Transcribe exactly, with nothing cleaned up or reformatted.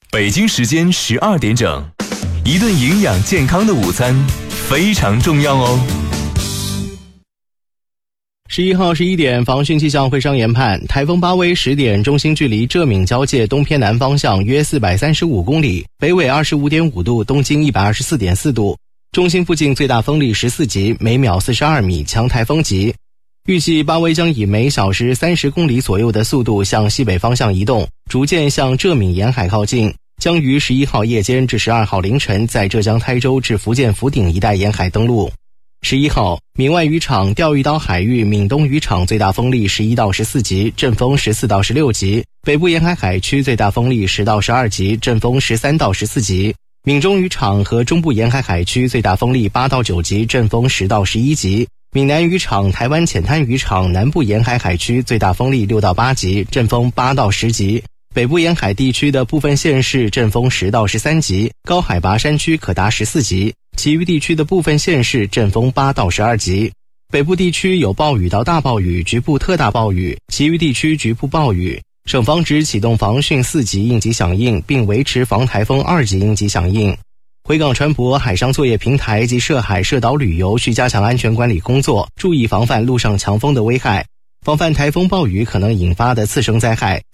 北京时间十二点整，一顿营养健康的午餐非常重要哦。 十一号十一点，防汛气象会商研判，台风巴威十点中心距离浙闽交界东偏南方向约四百三十五公里，北纬二十五点五度，东经一百二十四点四度，中心附近最大风力十四级，每秒四十二米，强台风级。预计巴威将以每小时三十公里左右的速度向西北方向移动，逐渐向浙闽沿海靠近，将于十一号夜间至十二号凌晨在浙江台州至福建福鼎一带沿海登陆。十一号，闽外渔场钓鱼岛海域闽东渔场最大风力十一到十四级，阵风十四到十六级；北部沿海海区最大风力十到十二级，阵风十三到十四级；闽中渔场和中部沿海海区最大风力八到九级，阵风十到十一级；闽南渔场、台湾浅滩渔场南部沿海海区最大风力六到八级，阵风八到十级；北部沿海地区的部分县市阵风十到十三级，高海拔山区可达十四级。其余地区的部分县市阵风八到十二级，北部地区有暴雨到大暴雨，局部特大暴雨，其余地区局部暴雨。省防指启动防汛四级应急响应，并维持防台风二级应急响应。回港船舶、海上作业平台及涉海涉岛旅游需加强安全管理工作，注意防范陆上强风的危害，防范台风暴雨可能引发的次生灾害。